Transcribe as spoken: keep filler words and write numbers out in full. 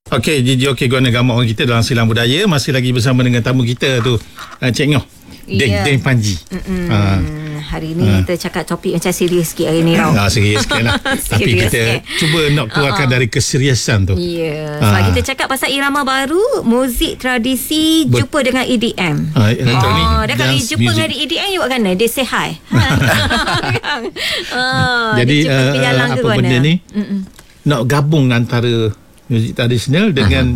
Okey, J J Okey Guna Gamak orang kita dalam Silang Budaya. Masih lagi bersama dengan tamu kita tu, uh, Cik Nyoh Deng yeah. Deng Panji. uh. Hari ni uh. kita cakap topik macam serius sikit hari ni tau. Nah, serius sikit lah. Tapi kita sikit. cuba nak keluarkan uh-uh. dari keseriusan tu. Ya, yeah. Sebab uh. kita cakap pasal irama baru, muzik tradisi Ber- jumpa dengan E D M. uh, Elektronik oh, Dia kalau jumpa music. dengan E D M, you buat kan? Dia say hi. uh, Jadi uh, apa benda ni? Mm-mm. Nak gabung antara muzik tradisional dengan